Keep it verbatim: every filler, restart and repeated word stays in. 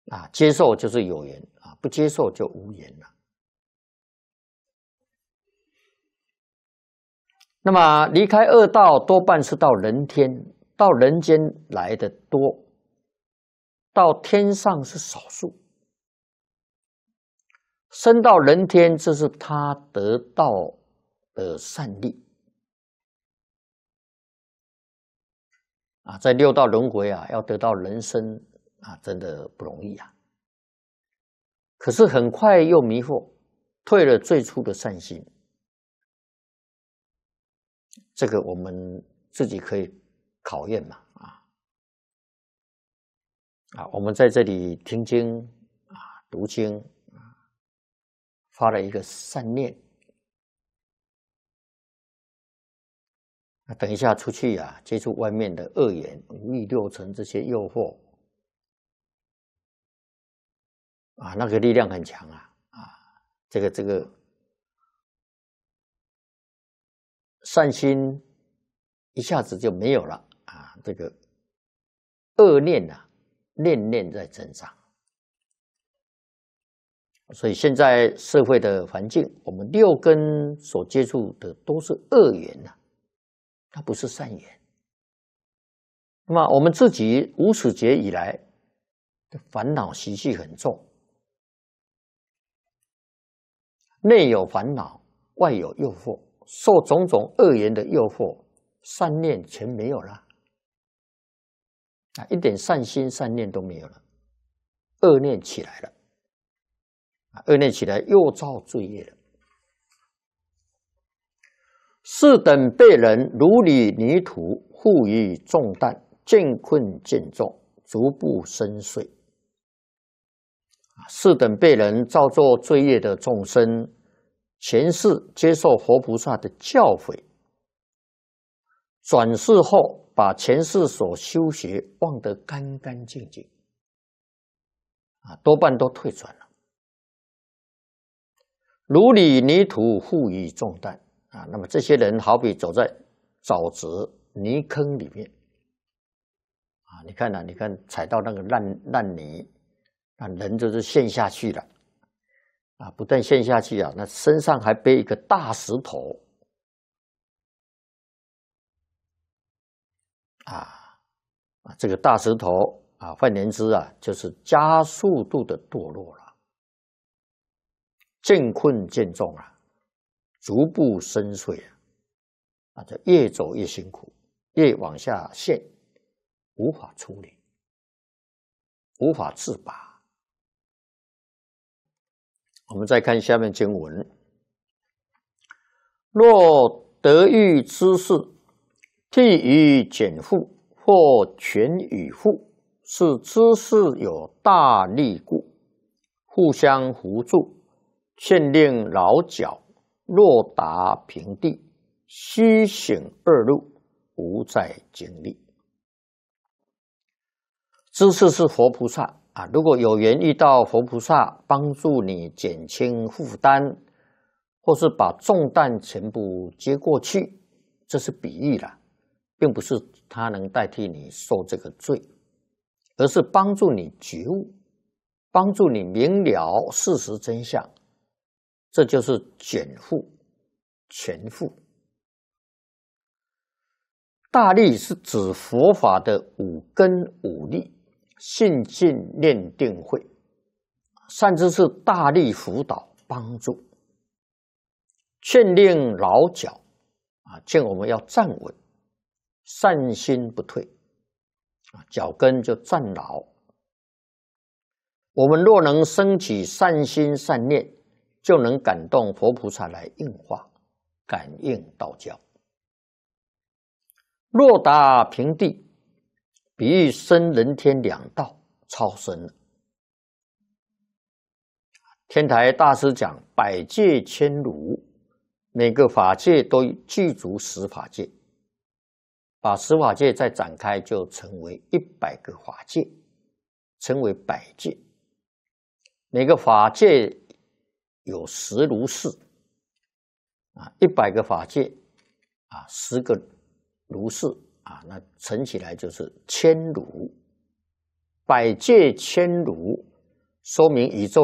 啊，接受就是有缘啊，不接受就无缘了。那么离开恶道，多半是到人天，到人间来的多，到天上是少数。升到人天，这是他得到的善利啊，在六道轮回啊，要得到人生啊，真的不容易啊。可是很快又迷惑，退了最初的善心。这个我们自己可以考验嘛啊啊！我们在这里听经啊，读经啊，发了一个善念。那等一下出去啊，接触外面的恶缘、五欲六尘这些诱惑啊，那个力量很强啊啊！这个这个善心一下子就没有了啊，这个恶念啊，念念在增长。所以现在社会的环境，我们六根所接触的都是恶缘呐、啊，它不是善缘。那么我们自己无始劫以来的烦恼习气很重，内有烦恼，外有诱惑，受种种恶缘的诱惑，善念全没有了啊，一点善心善念都没有了，恶念起来了。恶念起来又造罪业了。是等辈人如履泥土，负于重担，见困见重，逐步深邃。是等辈人造作罪业的众生，前世接受佛菩萨的教诲，转世后把前世所修学忘得干干净净，啊，多半都退转了。如履泥土，负于重担啊！那么这些人好比走在沼泽泥坑里面啊！你看啊，你看踩到那个烂烂泥，那人就是陷下去了啊！不但陷下去啊，那身上还背一个大石头啊啊！这个大石头啊，换言之啊，就是加速度的堕落了。见困见重啊，逐步深邃啊，啊，就越走越辛苦，越往下陷，无法处理，无法自拔。我们再看下面经文：若得遇知识，譬于减负，或全与负，是知识有大利故，互相扶助。劝令老脚，若达平地，须行二路，无再经历。知识是佛菩萨啊，如果有缘遇到佛菩萨，帮助你减轻负担，或是把重担全部接过去，这是比喻啦，并不是他能代替你受这个罪，而是帮助你觉悟，帮助你明了事实真相。这就是减负、全负。大利是指佛法的五根五力，信进念定慧，善知识大力辅导帮助，劝令老脚啊，劝我们要站稳，善心不退啊，脚跟就站牢。我们若能升起善心善念，就能感动佛菩萨来应化，感应道教。若达平地，比喻生人天两道超生了。天台大师讲百界千如，每个法界都具足十法界，把十法界再展开，就成为一百个法界，成为百界。每个法界有十如是啊，一百个法界啊，十个如是啊，那乘起来就是千如，百界千如说明宇宙